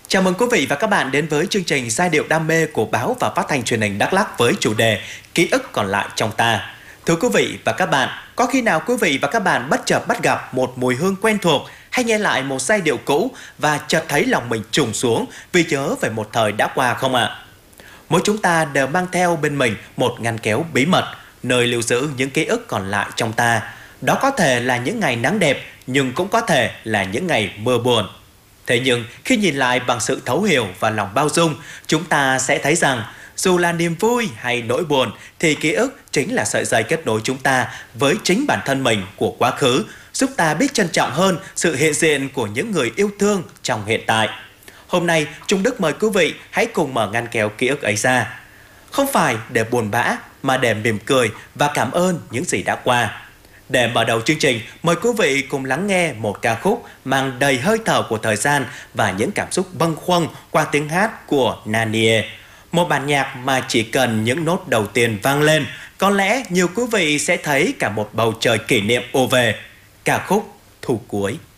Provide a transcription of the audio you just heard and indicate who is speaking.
Speaker 1: Chào mừng quý vị và các bạn đến với chương trình Giai điệu đam mê của báo và phát thanh truyền hình Đắk Lắk với chủ đề Ký ức còn lại trong ta. Thưa quý vị và các bạn, có khi nào quý vị và các bạn bất chợt bắt gặp một mùi hương quen thuộc hay nghe lại một giai điệu cũ và chợt thấy lòng mình trùng xuống vì nhớ về một thời đã qua không ạ? Mỗi chúng ta đều mang theo bên mình một ngăn kéo bí mật, nơi lưu giữ những ký ức còn lại trong ta. Đó có thể là những ngày nắng đẹp, nhưng cũng có thể là những ngày mưa buồn. Thế nhưng khi nhìn lại bằng sự thấu hiểu và lòng bao dung, chúng ta sẽ thấy rằng dù là niềm vui hay nỗi buồn thì ký ức chính là sợi dây kết nối chúng ta với chính bản thân mình của quá khứ, giúp ta biết trân trọng hơn sự hiện diện của những người yêu thương trong hiện tại. Hôm nay, Trung Đức mời quý vị hãy cùng mở ngăn kéo ký ức ấy ra. Không phải để buồn bã mà để mỉm cười và cảm ơn những gì đã qua. Để mở đầu chương trình, mời quý vị cùng lắng nghe một ca khúc mang đầy hơi thở của thời gian và những cảm xúc bâng khuâng qua tiếng hát của Nanie. Một bản nhạc mà chỉ cần những nốt đầu tiên vang lên, có lẽ nhiều quý vị sẽ thấy cả một bầu trời kỷ niệm ùa về. Ca khúc Thu Cuối.